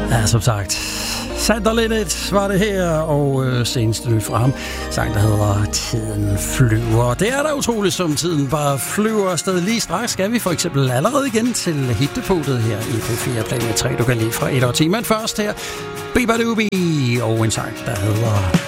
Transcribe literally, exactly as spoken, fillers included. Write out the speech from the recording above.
Ja, som sagt. Sander Linnet var det her, og øh, seneste nyt fra ham. Sang, der hedder Tiden flyver. Det er da utroligt, som tiden bare flyver afsted. Lige straks skal vi for eksempel allerede igen til hitdepotet her i P fire Planet tre. Du kan lige fra et år ti, men først her Biba Dubi og en sang, der hedder